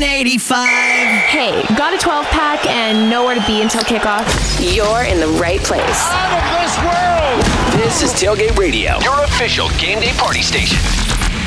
1085. Hey, got a 12-pack and nowhere to be until kickoff? You're in the right place. Out of this world! This is Tailgate Radio, your official game day party station.